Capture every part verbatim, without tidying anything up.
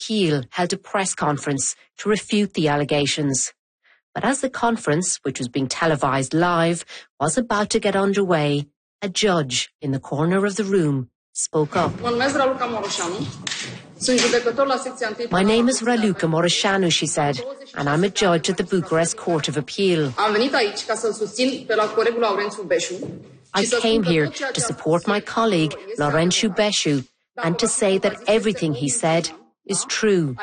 Appeal held a press conference to refute the allegations. But as the conference, which was being televised live, was about to get underway, a judge in the corner of the room spoke up. My name is Raluca Mureșanu, she said, and I'm a judge at the Bucharest Court of Appeal. I came here to support my colleague, Laurențiu Beșu, and to say that everything he said is true.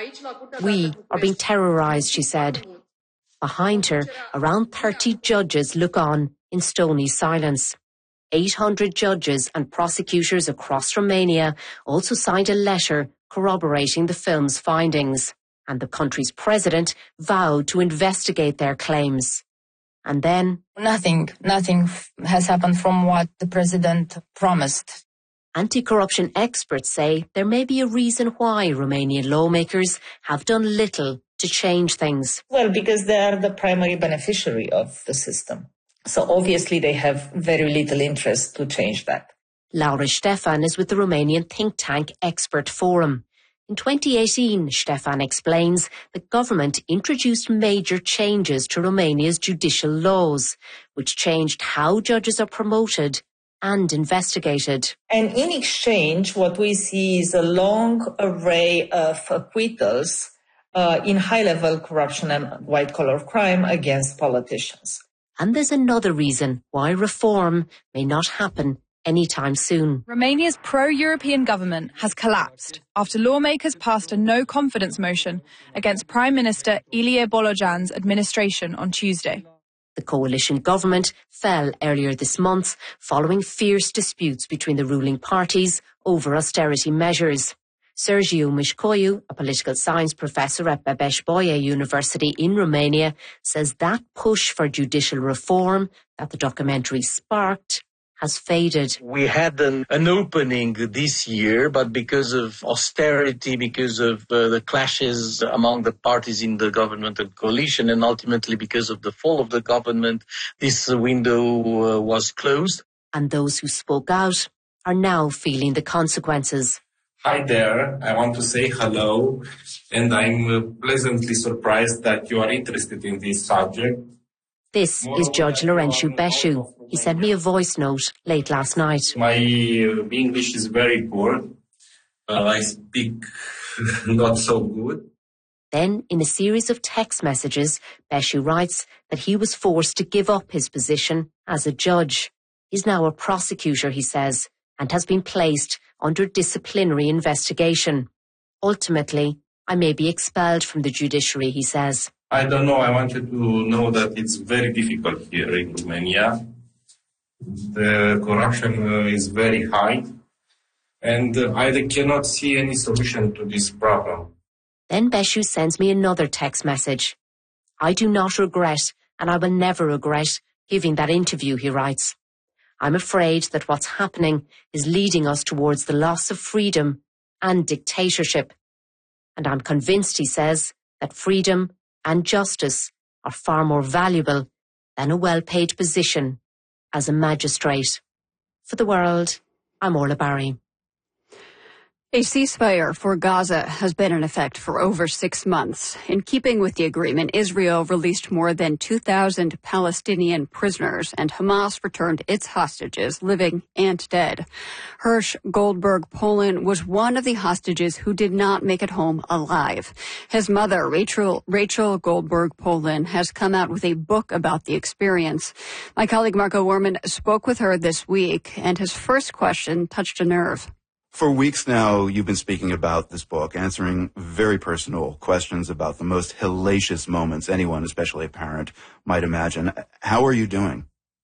We are being terrorized, she said. Behind her, around thirty judges look on in stony silence. eight hundred judges and prosecutors across Romania also signed a letter corroborating the film's findings, and the country's president vowed to investigate their claims. And then... Nothing, nothing has happened from what the president promised. Anti-corruption experts say there may be a reason why Romanian lawmakers have done little to change things. Well, because they are the primary beneficiary of the system. So obviously they have very little interest to change that. Laura Ștefan is with the Romanian think tank Expert Forum. In twenty eighteen, Ștefan explains the government introduced major changes to Romania's judicial laws, which changed how judges are promoted and investigated. And in exchange, what we see is a long array of acquittals uh, in high-level corruption and white-collar crime against politicians. And there's another reason why reform may not happen anytime soon. Romania's pro-European government has collapsed after lawmakers passed a no-confidence motion against Prime Minister Ilie Bolojan's administration on Tuesday. The coalition government fell earlier this month following fierce disputes between the ruling parties over austerity measures. Sergiu Mișcoiu, a political science professor at Babeș-Bolyai University in Romania, says that push for judicial reform that the documentary sparked has faded. We had an, an opening this year, but because of austerity, because of uh, the clashes among the parties in the government and coalition, and ultimately because of the fall of the government, this uh, window uh, was closed. And those who spoke out are now feeling the consequences. Hi there, I want to say hello, and I'm uh, pleasantly surprised that you are interested in this subject. This is Judge Laurențiu Beșu. He sent me a voice note late last night. My uh, English is very poor. Uh, I speak not so good. Then, in a series of text messages, Beșu writes that he was forced to give up his position as a judge. He's now a prosecutor, he says, and has been placed under disciplinary investigation. Ultimately, I may be expelled from the judiciary, he says. I don't know. I want you to know that it's very difficult here in Romania. The corruption uh, is very high, and uh, I cannot see any solution to this problem. Then Beșu sends me another text message. I do not regret, and I will never regret, giving that interview, he writes. I'm afraid that what's happening is leading us towards the loss of freedom and dictatorship. And I'm convinced, he says, that freedom and justice are far more valuable than a well-paid position as a magistrate. For The World, I'm Orla Barry. A ceasefire for Gaza has been in effect for over six months. In keeping with the agreement, Israel released more than two thousand Palestinian prisoners, and Hamas returned its hostages, living and dead. Hirsch Goldberg Polin was one of the hostages who did not make it home alive. His mother, Rachel, Rachel Goldberg Polin, has come out with a book about the experience. My colleague Marco Werman spoke with her this week, and his first question touched a nerve. For weeks now, you've been speaking about this book, answering very personal questions about the most hellacious moments anyone, especially a parent, might imagine. How are you doing?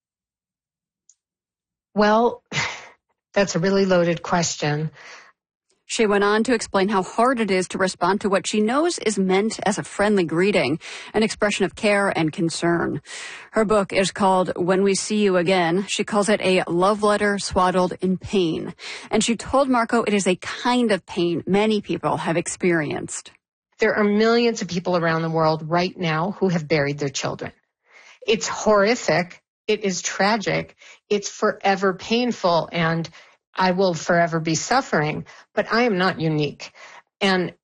Well, that's a really loaded question. She went on to explain how hard it is to respond to what she knows is meant as a friendly greeting, an expression of care and concern. Her book is called When We See You Again. She calls it a love letter swaddled in pain. And she told Marco it is a kind of pain many people have experienced. There are millions of people around the world right now who have buried their children. It's horrific. It is tragic. It's forever painful, and I will forever be suffering, but I am not unique. And